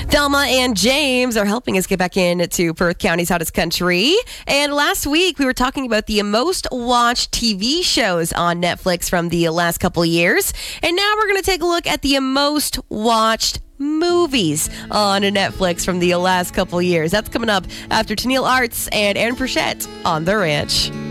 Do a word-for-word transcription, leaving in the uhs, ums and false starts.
Thelma and James are helping us get back into Perth County's hottest country. And last week, we were talking about the most watched T V shows on Netflix from the last couple of years. And now we're going to take a look at the most watched movies on Netflix from the last couple of years. That's coming up after Tennille Arts and Aaron Pritchett on The Ranch.